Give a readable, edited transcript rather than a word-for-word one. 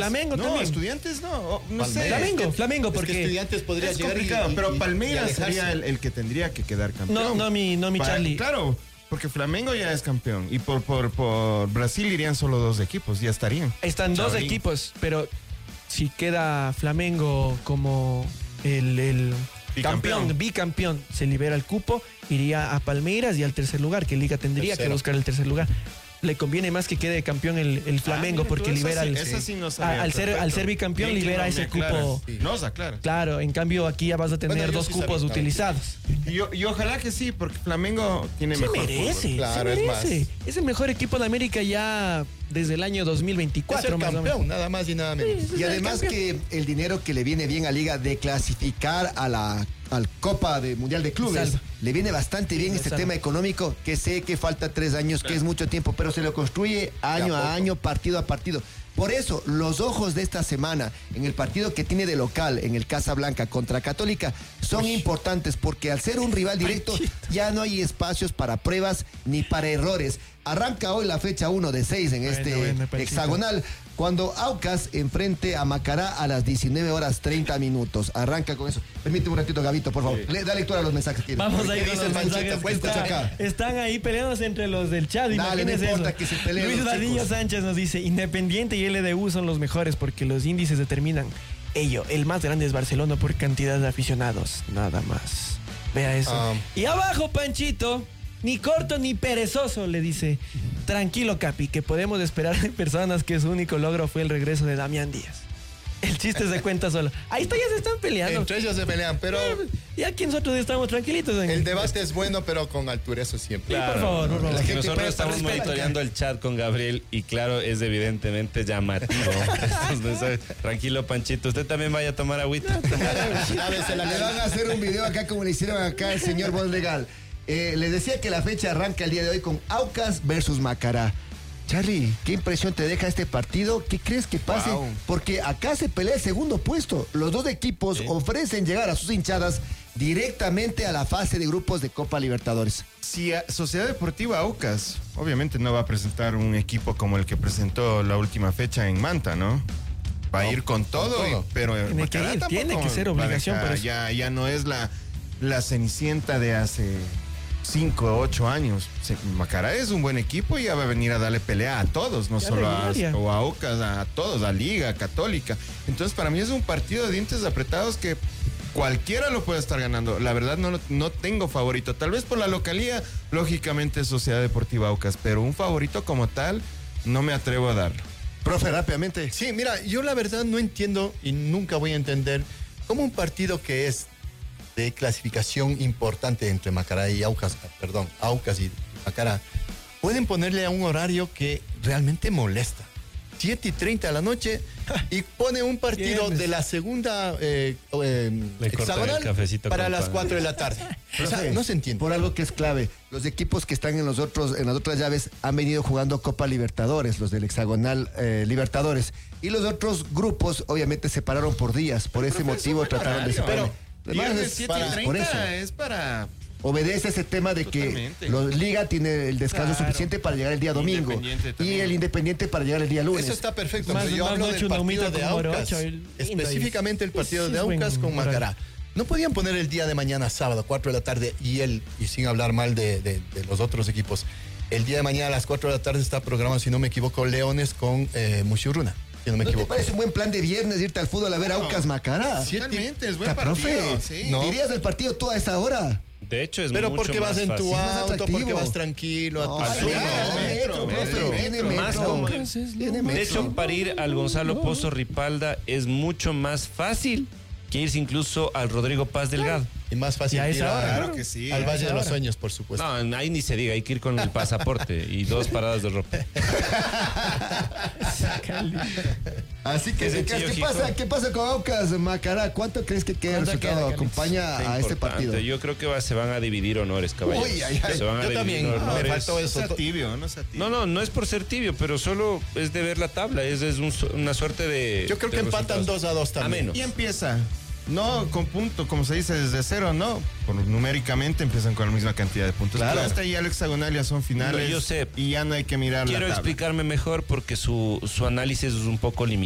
Flamengo no, también. Estudiantes no sé. Flamengo, porque es que Estudiantes podría es llegar complicado, pero y Palmeiras alejarse. sería el que tendría que quedar campeón. No, mi Charlie. Claro, porque Flamengo ya es campeón y por Brasil irían solo 2 equipos, ya estarían. Están 2 Chavín. equipos, pero si queda Flamengo como el bicampeón, se libera el cupo, iría a Palmeiras y al tercer lugar, que Liga tendría que buscar el tercer lugar. Le conviene más que quede campeón el Flamengo, mira, porque libera al ser bicampeón, Bien libera no ese me aclaras. cupo. Sí. Nos aclara. Claro, en cambio aquí ya vas a tener Bueno, yo 2 sí cupos sabía, utilizados. Y ojalá que sí, porque Flamengo tiene Se mejor merece, fútbol. Claro, se es merece. más. Es el mejor equipo de América ya desde el año Es 2024, el más o menos. campeón, nada más y nada menos. Y además que el dinero que le viene bien a Liga de clasificar al Copa de Mundial de Clubes, Salva. le viene bastante bien este salva. tema económico, que sé que falta 3 años, que es mucho tiempo, pero se lo construye año a año, partido a partido. Por eso, los ojos de esta semana en el partido que tiene de local en el Casablanca contra Católica son importantes, porque al ser un rival directo ya no hay espacios para pruebas ni para errores. Arranca hoy la fecha 1 de 6 en Panchito. hexagonal, cuando Aucas enfrente a Macará a las 19:30. Arranca con eso. Permíteme un ratito, Gabito, por favor. Da lectura a los mensajes que Vamos ahí ¿Qué con dice los Panchita? mensajes que Cuéntanos acá. están ahí peleándose entre los del chat. Dale, no Imagínense importa eso. que se peleen Luis los Vadillo chicos. Sánchez nos dice: Independiente y LDU son los mejores porque los índices determinan ello. El más grande es Barcelona por cantidad de aficionados. Nada más. Vea eso. Y abajo, Panchito, ni corto ni perezoso, le dice: tranquilo, Capi, que podemos esperar de personas que su único logro fue el regreso de Damián Díaz. El chiste se cuenta solo. Ahí está, ya se están peleando. Entre ellos se pelean, pero Y aquí nosotros estamos tranquilitos. el debate es bueno, pero con altura, eso siempre. Sí, por favor, por favor. La Que gente nosotros presta estamos respeto. monitoreando el chat con Gabriel y claro, es evidentemente llamativo. Estos mensajes. Tranquilo, Panchito, usted también vaya a tomar agüita. Le van a hacer un video acá como le hicieron acá el señor Voz Legal. Les decía que la fecha arranca el día de hoy con Aucas versus Macará. Charlie, ¿qué impresión te deja este partido? ¿Qué crees que pase? Wow. Porque acá se pelea el segundo puesto. Los 2 equipos ofrecen llegar a sus hinchadas directamente a la fase de grupos de Copa Libertadores. Si Sociedad Deportiva Aucas, obviamente no va a presentar un equipo como el que presentó la última fecha en Manta, ¿no? Va a ir con todo, pero Tiene que Macará ir, tiene tampoco que ser va a obligación, dejar, por eso. ya no es la Cenicienta de hace 5 o 8 años. Macará es un buen equipo y ya va a venir a darle pelea a todos, no Ya solo regularia. a Aucas, a todos, a Liga, a Católica. Entonces para mí es un partido de dientes apretados que cualquiera lo puede estar ganando. La verdad no tengo favorito. Tal vez por la localía, lógicamente es Sociedad Deportiva Aucas, pero un favorito como tal no me atrevo a darlo. Profe, rápidamente. Sí, mira, yo la verdad no entiendo y nunca voy a entender cómo un partido que es de clasificación importante entre Macará y Aucas, Aucas y Macará, pueden ponerle a un horario que realmente molesta. 7:30 de la noche y pone un partido Viernes. de la segunda cortan el hexagonal cafecito para con las pan. 4 de la tarde. O sea, Profe, no se entiende. Por algo que es clave, los equipos que están en las otras llaves han venido jugando Copa Libertadores, los del hexagonal Libertadores. Y los otros grupos obviamente se pararon por días, por ese motivo trataron de separar. Viernes Por eso. 7:30 es para... Obedece ese tema de que Totalmente. Liga tiene el descanso Claro. suficiente para llegar el día domingo Independiente y también. el Independiente para llegar el día lunes. Eso está perfecto, Más- pero yo más hablo noche del una humita partido de con Aucas, morocho, lindo específicamente el partido Sí, de es buen Aucas con horario. Macará. No podían poner el día de mañana, sábado, 4 de la tarde, y sin hablar mal de los otros equipos. El día de mañana a las 4 de la tarde está programado, si no me equivoco, Leones con Mushuruna, si no me ¿No te equivoco. parece un buen plan de viernes irte al fútbol a ver Aucas Macará? Totalmente, es buen Está, partido. profe, Sí. No. ¿Dirías del partido tú a esa hora? De hecho, es Pero mucho porque vas más en tu fácil. más auto, atractivo. porque vas tranquilo No, a tu sí, ritmo. tiene Más metro. cómodo. Tiene De metro. hecho, para ir al Gonzalo Pozo Ripalda es mucho más fácil que irse incluso al Rodrigo Paz Delgado. Y más fácil Y a ir esa hora, Claro que sí. al a Valle esa de los hora. Sueños, por supuesto. No, ahí ni se diga, hay que ir con el pasaporte y 2 paradas de ropa. Así que, Ese ¿qué Chillo pasa? ¿Qué pasa con Aucas Macará? ¿Cuánto crees que queda el ¿Cuánto resultado? queda, Acompaña a este Importante. partido. Yo creo que se van a dividir honores, caballeros. Uy, ay, ay. Se van a Yo dividir también, honores. me faltó No eso. sea tibio, no sea tibio. No es por ser tibio, pero solo es de ver la tabla. Es una suerte de. Yo creo de que empatan resultados. 2-2 también. menos. Y empieza. No con punto, como se dice, desde cero, no. Numéricamente empiezan con la misma cantidad de puntos. Claro. Pero hasta ahí al hexagonal ya son finales. No, yo sé. Y ya no hay que mirar Quiero la tabla. explicarme mejor porque su análisis es un poco limitado.